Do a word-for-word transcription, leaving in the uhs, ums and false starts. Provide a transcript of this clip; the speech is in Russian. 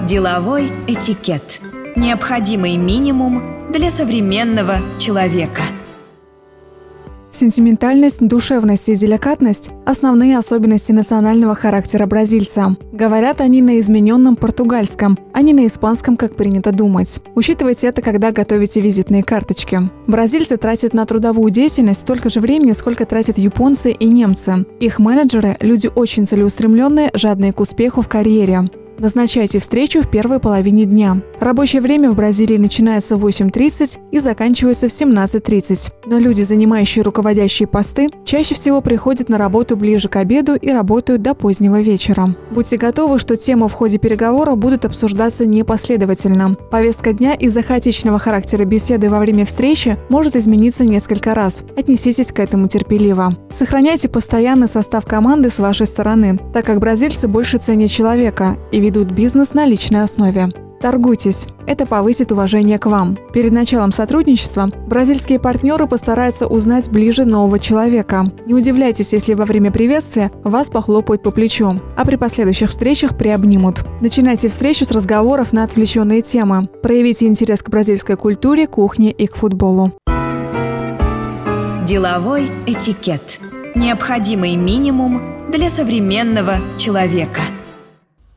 Деловой этикет. Необходимый минимум для современного человека. Сентиментальность, душевность и деликатность – основные особенности национального характера бразильца. Говорят они на измененном португальском, а не на испанском, как принято думать. Учитывайте это, когда готовите визитные карточки. Бразильцы тратят на трудовую деятельность столько же времени, сколько тратят японцы и немцы. Их менеджеры – люди очень целеустремленные, жадные к успеху в карьере. Назначайте встречу в первой половине дня. Рабочее время в Бразилии начинается в восемь тридцать и заканчивается в семнадцать тридцать. Но люди, занимающие руководящие посты, чаще всего приходят на работу ближе к обеду и работают до позднего вечера. Будьте готовы, что темы в ходе переговоров будут обсуждаться непоследовательно. Повестка дня из-за хаотичного характера беседы во время встречи может измениться несколько раз. Отнеситесь к этому терпеливо. Сохраняйте постоянный состав команды с вашей стороны, так как бразильцы больше ценят человека и ведут бизнес на личной основе. Торгуйтесь. Это повысит уважение к вам. Перед началом сотрудничества бразильские партнеры постараются узнать ближе нового человека. Не удивляйтесь, если во время приветствия вас похлопают по плечу, а при последующих встречах приобнимут. Начинайте встречу с разговоров на отвлеченные темы. Проявите интерес к бразильской культуре, кухне и к футболу. Деловой этикет. Необходимый минимум для современного человека.